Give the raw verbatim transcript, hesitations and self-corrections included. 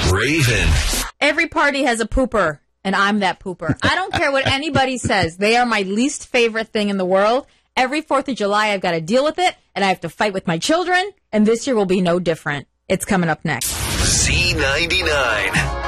Raven. Every party has a pooper, and I'm that pooper. I don't care what anybody says. They are my least favorite thing in the world. Every fourth of July, I've got to deal with it, and I have to fight with my children, and this year will be no different. It's coming up next. Z ninety-nine.